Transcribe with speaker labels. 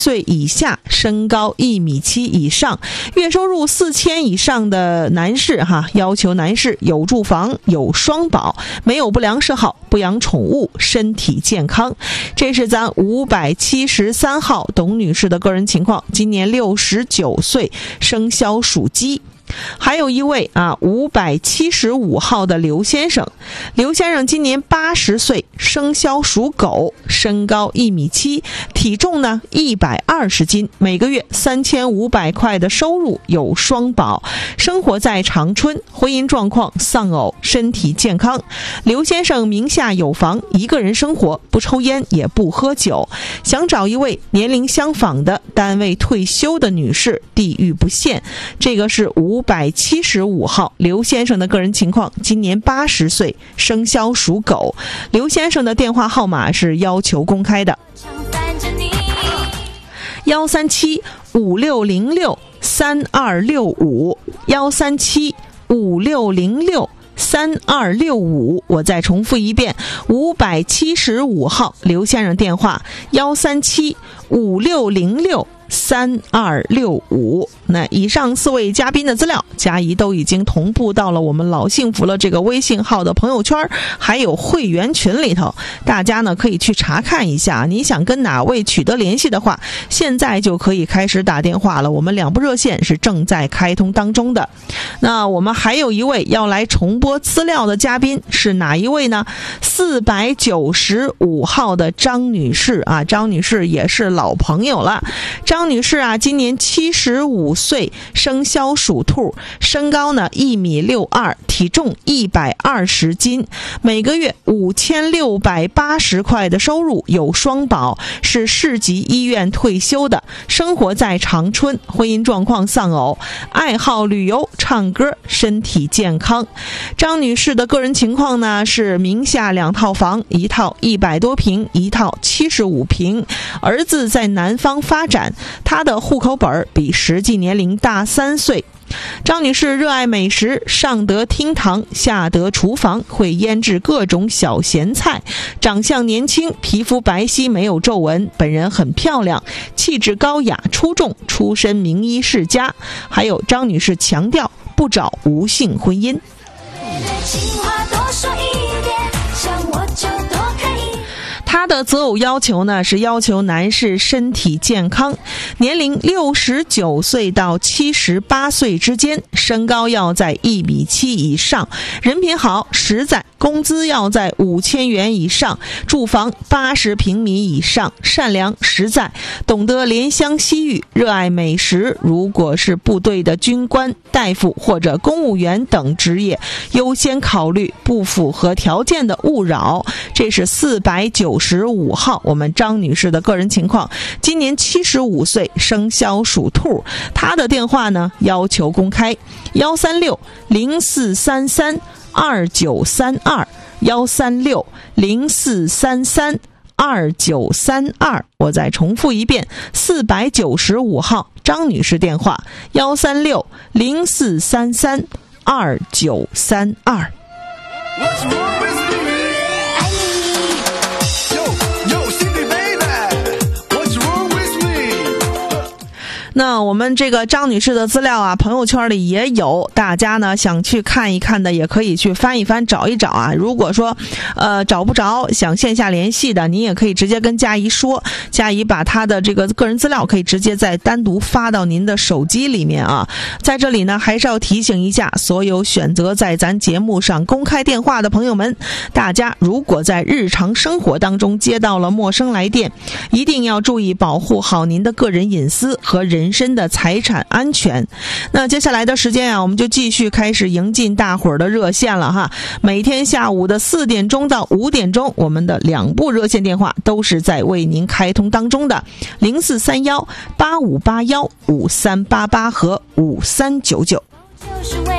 Speaker 1: 岁以下，身高1.7米以上，月收入4000以上的男士要求男士有住房、有双保，没有不良嗜好，不养宠物，身体健康。这是咱573号董女士的个人情况，今年69岁，生肖属鸡。还有一位575号的刘先生，刘先生今年80岁，生肖属狗，身高1.7米，体重呢120斤，每个月3500块的收入，有双保，生活在长春，婚姻状况丧偶，身体健康。刘先生名下有房，一个人生活，不抽烟也不喝酒，想找一位年龄相仿的单位退休的女士，地域不限。这个是575号刘先生的个人情况，今年80岁，生肖属狗。刘先生的电话号码是要求公开的，137560326513756063265，我再重复一遍，575号刘先生电话13756063265。那以上4位嘉宾的资料，佳怡都已经同步到了我们老幸福了这个微信号的朋友圈，还有会员群里头，大家呢可以去查看一下。你想跟哪位取得联系的话，现在就可以开始打电话了，我们2部热线是正在开通当中的。那我们还有一位要来重播资料的嘉宾是哪一位呢？495号的张女士张女士也是老朋友了。张女士今年75岁，生肖属兔，身高呢1.62米，体重120斤，每个月5680块的收入，有双保，是市级医院退休的，生活在长春，婚姻状况丧偶，爱好旅游、唱歌，身体健康。张女士的个人情况呢是名下2套房，一套100多平，一套75平，儿子在南方发展，她的户口本比实际年龄大3岁。张女士热爱美食，上得厅堂，下得厨房，会腌制各种小咸菜，长相年轻，皮肤白皙，没有皱纹，本人很漂亮，气质高雅出众，出身名医世家。还有张女士强调不找无性婚姻。他的择偶要求呢是要求男士身体健康，年龄69岁到78岁之间，身高要在1.7米以上，人品好实在，工资要在5000元以上，住房80平米以上，善良实在，懂得怜香惜玉，热爱美食。如果是部队的军官、大夫或者公务员等职业，优先考虑不符合条件的勿扰。这是495号我们张女士的个人情况，今年75岁，生肖属兔，她的电话呢要求公开13604332932，13604332932，我再重复一遍，495号张女士电话13604332932。那我们这个张女士的资料朋友圈里也有，大家呢想去看一看的，也可以去翻一翻，找一找如果说找不着，想线下联系的，您也可以直接跟佳怡说，佳怡把她的这个个人资料可以直接再单独发到您的手机里面在这里呢，还是要提醒一下所有选择在咱节目上公开电话的朋友们，大家如果在日常生活当中接到了陌生来电，一定要注意保护好您的个人隐私和人身的财产安全。那接下来的时间我们就继续开始迎进大伙儿的热线了每天下午的4点钟到5点钟，我们的2部热线电话都是在为您开通当中的，043185815388和5399。